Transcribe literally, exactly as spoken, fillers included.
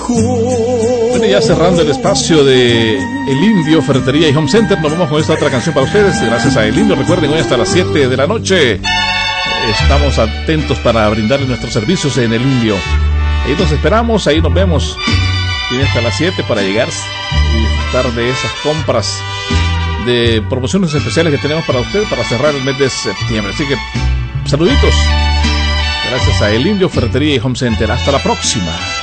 Bueno, ya cerrando el espacio de El Indio, Ferretería y Home Center, nos vamos con esta otra canción para ustedes. Gracias a El Indio, recuerden, hoy hasta las siete de la noche estamos atentos para brindarles nuestros servicios en El Indio. Ahí nos esperamos, ahí nos vemos. Tiene hasta las siete para llegar y disfrutar de esas compras de promociones especiales que tenemos para ustedes para cerrar el mes de septiembre. Así que, saluditos. Gracias a El Indio, Ferretería y Home Center. Hasta la próxima.